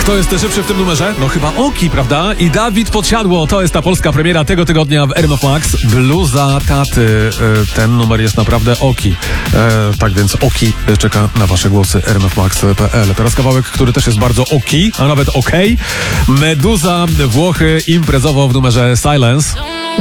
Kto jest szybszy w tym numerze? No chyba Oki, prawda? I Dawid Podsiadło. To jest ta polska premiera tego tygodnia w RMF Max. Bluza taty. Ten numer jest naprawdę Oki. Tak więc Oki czeka na wasze głosy. rmfmax.pl. Teraz kawałek, który też jest bardzo Oki, a nawet okej. Meduza, Włochy, imprezowo w numerze Silence.